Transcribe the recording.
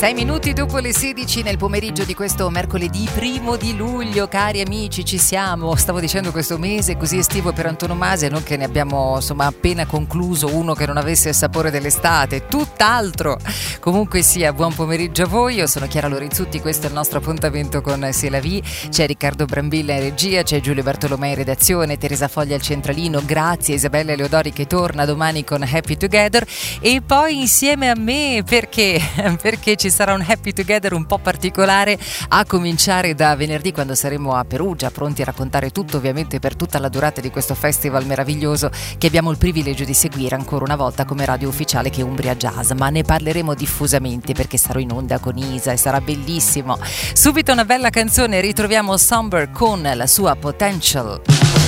6 minuti dopo le 16 nel pomeriggio di questo mercoledì 1 luglio, cari amici, ci siamo. Stavo dicendo questo mese così estivo per antonomasia, non che ne abbiamo appena concluso uno che non avesse il sapore dell'estate, tutt'altro. Comunque sia, buon pomeriggio a voi, io sono Chiara Lorenzutti, questo è il nostro appuntamento con C'est la vie. C'è Riccardo Brambilla in regia, c'è Giulio Bartolomei in redazione, Teresa Foglia al centralino, grazie Isabella Leodori che torna domani con Happy Together e poi insieme a me perché ci sarà un Happy Together un po' particolare a cominciare da venerdì, quando saremo a Perugia, pronti a raccontare tutto, ovviamente per tutta la durata di questo festival meraviglioso che abbiamo il privilegio di seguire ancora una volta come radio ufficiale che è Umbria Jazz, ma ne parleremo diffusamente perché sarò in onda con Isa e sarà bellissimo. Subito una bella canzone, ritroviamo Somber con la sua Potential.